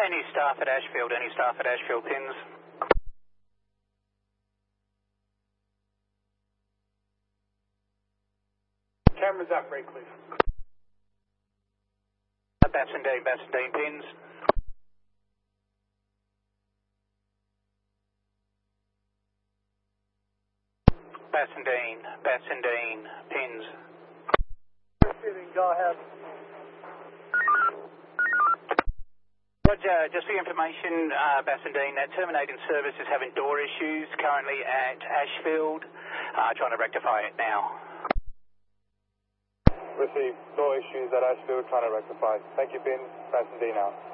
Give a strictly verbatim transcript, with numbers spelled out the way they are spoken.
Any staff at Ashfield, any staff at Ashfield, pins. Cameras up, Redcliffe. Bassendean, Bassendean, pins. Bassendean, Bassendean, pins. Go ahead. Roger, just for your information, uh, Bassendean, that terminating service is having door issues currently at Ashfield. Uh, trying to rectify it now. Received. Door issues at Ashfield, trying to rectify. Thank you, Pin. Bassendean out.